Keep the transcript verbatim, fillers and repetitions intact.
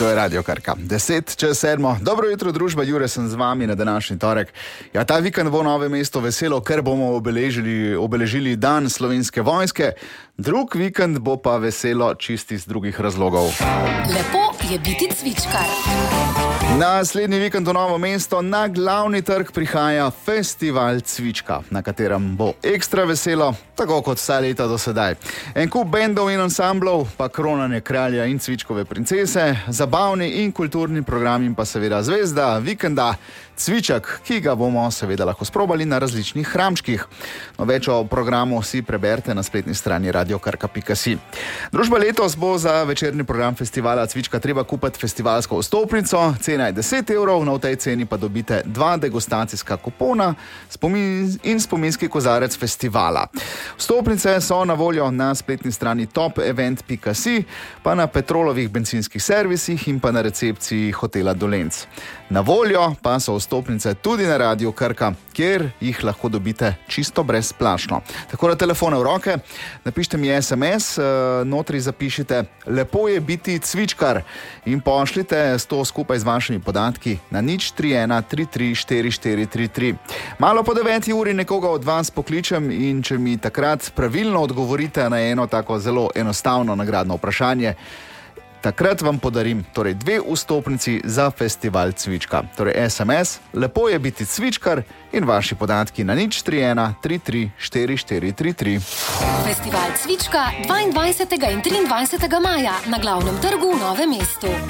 To je Radio Krka. Deset čez sedmo. Dobro jutro, družba, Jure sem z vami na današnji torek. Ja, ta vikend bo Novo mesto veselo, ker bomo obeležili, obeležili dan Slovenske vojske. Drug vikend bo pa veselo čisti iz drugih razlogov. Lepo je biti cvičkar. Naslednji vikend v Novo mesto na glavni trg prihaja festival cvička, na katerem bo ekstra veselo, tako kot vsa leta do sedaj. En kup bendov in ansamblov, pa kronanje kralja in cvičkove princese, zabavni in kulturni program in pa seveda zvezda vikenda Cviček, ki ga bomo seveda lahko sprobali na različnih hramčkih. No, več o programu si preberite na spletni strani radio krka pika si. Družba, letos bo za večerni program festivala Cvička treba kupiti festivalsko vstopnico. Cena je deset evrov, na tej ceni pa dobite dva degustacijska kupona spomin in spominski kozarec festivala. Vstopnice so na voljo na spletni strani top event pika si, pa na Petrolovih bencinskih servisih in pa na recepciji hotela Dolenc. Na voljo pa so vstopnice tudi na Radio Krka, kjer jih lahko dobite čisto brezplačno. Tako da telefone v roke, napišite mi es em es, notri zapišite lepo je biti cvičkar in pošljite sto skupaj z vašimi podatki na nič tri ena tri tri štiri štiri tri tri. Malo po deveti uri nekoga od vas pokličem in če mi takrat pravilno odgovorite na eno tako zelo enostavno nagradno vprašanje, takrat vam podarim torej dve vstopnici za festival Cvička. Torej es em es, lepo je biti cvičkar in vaši podatki na nič tri ena tri tri štiri štiri tri tri. Festival Cvička dvaindvajsetega in triindvajsetega maja na glavnem trgu v Novem mestu.